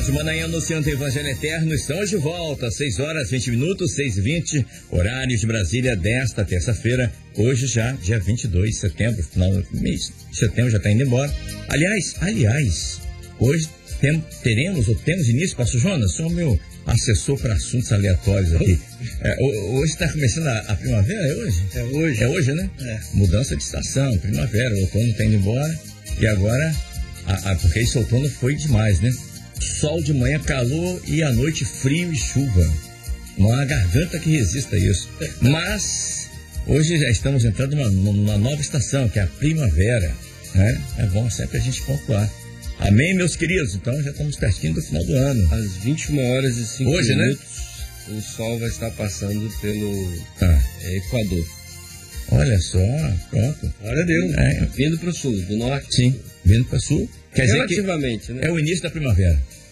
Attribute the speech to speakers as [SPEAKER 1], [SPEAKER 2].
[SPEAKER 1] Rádio Manaim anunciando o Evangelho Eterno. Estamos de volta, 6 horas 20 minutos, 6h20, horário de Brasília desta terça-feira. Hoje já, dia 22 de setembro, final do mês de setembro, já está indo embora. Aliás, hoje temos início, pastor Jonas, sou meu assessor para assuntos aleatórios aqui. Hoje está começando a primavera, é hoje?
[SPEAKER 2] É hoje.
[SPEAKER 1] É hoje, né?
[SPEAKER 2] É.
[SPEAKER 1] Mudança de estação, primavera, o outono está indo embora. E agora, porque esse outono foi demais, né? Sol de manhã, calor, e à noite frio e chuva. Não há garganta que resista a isso. Mas hoje já estamos entrando numa nova estação, que é a primavera, né? É bom sempre a gente pontuar. Amém, meus queridos? Então já estamos pertinho do final do ano.
[SPEAKER 2] Às 21 horas e 5
[SPEAKER 1] hoje,
[SPEAKER 2] minutos,
[SPEAKER 1] né?
[SPEAKER 2] O sol vai estar passando pelo Equador.
[SPEAKER 1] Olha só, pronto.
[SPEAKER 2] Glória a Deus. Vindo para o sul, do norte.
[SPEAKER 1] Sim, vindo para o sul. Quer dizer
[SPEAKER 2] relativamente,
[SPEAKER 1] que
[SPEAKER 2] né?
[SPEAKER 1] É o início da primavera.